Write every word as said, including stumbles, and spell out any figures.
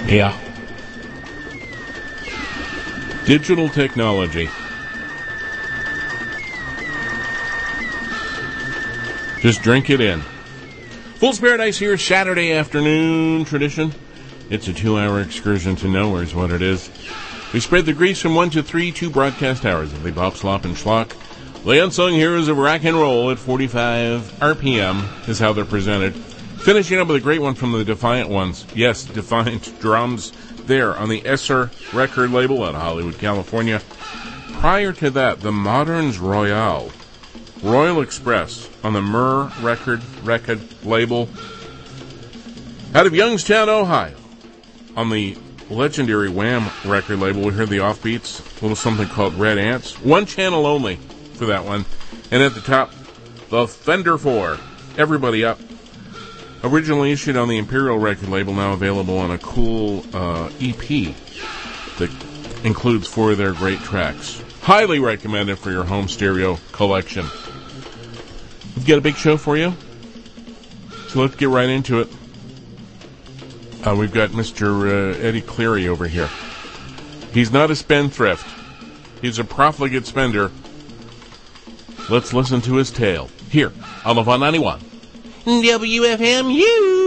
Yeah. Digital technology. Just drink it in. Fool's Paradise here, Saturday afternoon tradition. It's a two-hour excursion to nowhere is what it is. We spread the grease from one to three, two broadcast hours of the Bop, Slop, and Schlock. The unsung heroes of rock and roll at forty-five R P M is how they're presented. Finishing up with a great one from the Defiant Ones. Yes, Defiant drums there on the Esser record label out of Hollywood, California. Prior to that, the Moderns Royale. Royal Express on the Myrrh record record label. Out of Youngstown, Ohio. On the legendary Wham record label, we heard the Offbeats, a little something called Red Ants. One channel only for that one. And at the top, the Fender four. Everybody Up. Originally issued on the Imperial record label, now available on a cool uh, E P that includes four of their great tracks. Highly recommended for your home stereo collection. We've got a big show for you, so let's get right into it. Uh, we've got Mister Uh, Eddie Cleary over here. He's not a spendthrift. He's a profligate spender. Let's listen to his tale here on the one ninety-one W F M U.